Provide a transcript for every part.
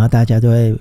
后大家都会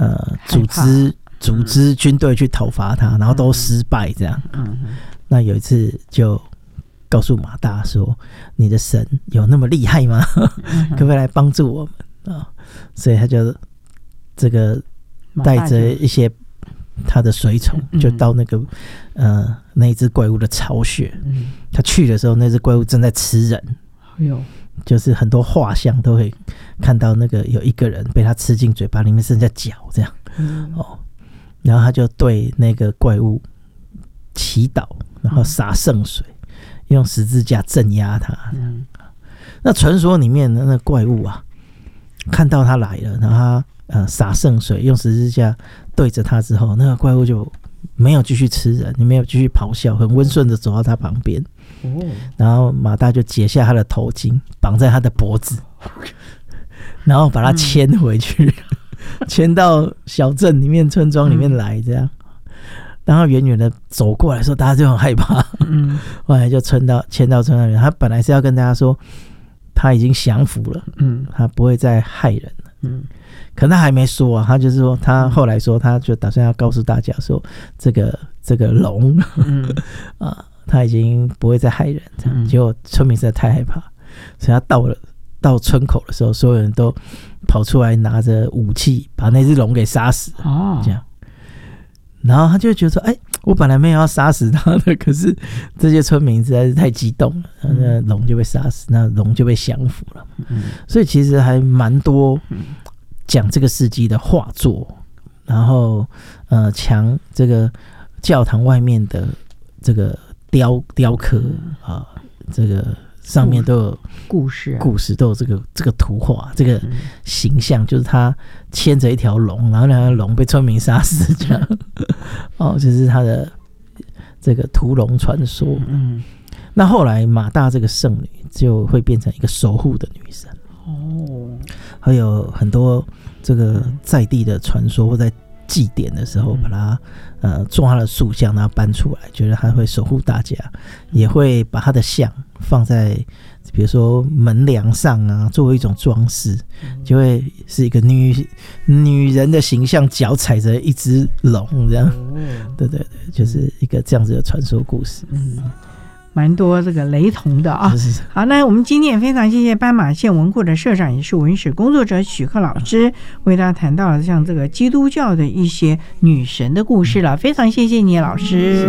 组织军队去讨伐他，然后都失败这样。那有一次就告诉马大说：“你的神有那么厉害吗？可不可以来帮助我们啊？”所以他就这个带着一些他的随从，就到那个那一只怪物的巢穴。他去的时候，那只怪物正在吃人。就是很多画像都会看到那个有一个人被他吃进嘴巴里面，剩下脚这样。然后他就对那个怪物祈祷，然后洒圣水，用十字架镇压他。那传说里面的那个怪物啊，看到他来了，然后他洒圣水，用十字架对着他之后，那个怪物就没有继续吃人，没有继续咆哮，很温顺的走到他旁边。然后马大就解下他的头巾，绑在他的脖子，然后把他牵回去，牵到小镇里面、村庄里面来，这样。然后远远的走过来的时候，大家就很害怕。后来就牵到村庄里面。他本来是要跟大家说，他已经降服了，他不会再害人了。可能他还没说啊，他就是说，他后来说，他就打算要告诉大家说，这个龙，他已经不会再害人。结果村民实在太害怕，所以他到村口的时候，所有人都跑出来拿着武器，把那只龙给杀死。这样。然后他就觉得说：“我本来没有要杀死他的，可是这些村民实在是太激动了，那龙就被杀死，那龙就被降服了。”所以其实还蛮多讲这个事迹的画作，然后墙这个教堂外面的这个雕刻啊，这个上面都有故事，都有这个图画，这个形象，就是他牵着一条龙，然后那条龙被村民杀死，这样。就是他的这个屠龙传说。那后来马大这个圣女就会变成一个守护的女神。还有很多这个在地的传说，或在祭典的时候把它做他的塑像，然后搬出来，觉得他会守护大家，也会把他的像放在比如说门梁上啊，作为一种装饰，就会是一个女人的形象，脚踩着一只龙这样。对，就是一个这样子的传说故事。 蛮多这个雷同的啊。好，那我们今天也非常谢谢斑马线文库的社长，也是文史工作者许克老师，为大家谈到了像这个基督教的一些女神的故事了。非常谢谢你，老师。